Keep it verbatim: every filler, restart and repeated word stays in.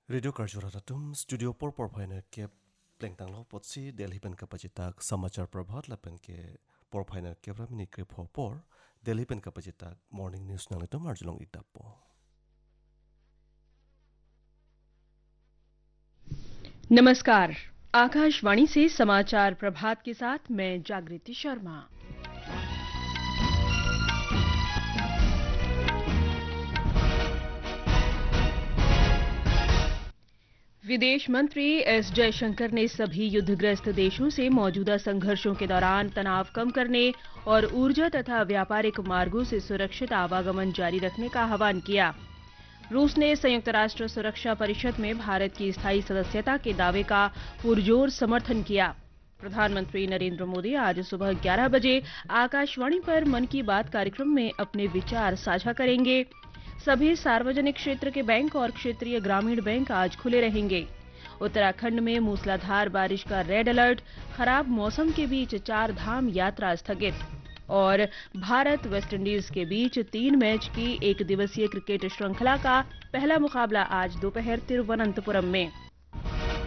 Radio कारजुरातुम studio पर पर फाइनर के प्लेंगतांग लो पोत्सी दिल्ली पेन का पचिताक समाचार प्रभात लपेन के पर फाइनर के ब्राह्मणी के पर दिल्ली पेन का पचिताक मॉर्निंग न्यूज़ नाले तो मार्जलोंग इतापो नमस्कार। आकाशवाणी से समाचार प्रभात के साथ मैं जागृति शर्मा। विदेश मंत्री एस जयशंकर ने सभी युद्धग्रस्त देशों से मौजूदा संघर्षों के दौरान तनाव कम करने और ऊर्जा तथा व्यापारिक मार्गों से सुरक्षित आवागमन जारी रखने का आह्वान किया। रूस ने संयुक्त राष्ट्र सुरक्षा परिषद में भारत की स्थायी सदस्यता के दावे का पुरजोर समर्थन किया। प्रधानमंत्री नरेंद्र मोदी आज सुबह ग्यारह बजे आकाशवाणी पर मन की बात कार्यक्रम में अपने विचार साझा करेंगे। सभी सार्वजनिक क्षेत्र के बैंक और क्षेत्रीय ग्रामीण बैंक आज खुले रहेंगे। उत्तराखंड में मूसलाधार बारिश का रेड अलर्ट, खराब मौसम के बीच चार धाम यात्रा स्थगित और भारत वेस्टइंडीज के बीच तीन मैच की एक दिवसीय क्रिकेट श्रृंखला का पहला मुकाबला आज दोपहर तिरुवनंतपुरम में।